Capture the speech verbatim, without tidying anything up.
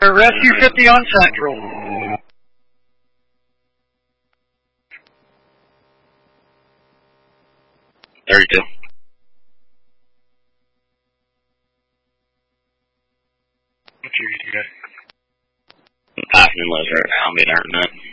Rescue fifty on Central. thirty-two. What's your E T A? I'm passing in Lowe's right now. I'll be there in a minute.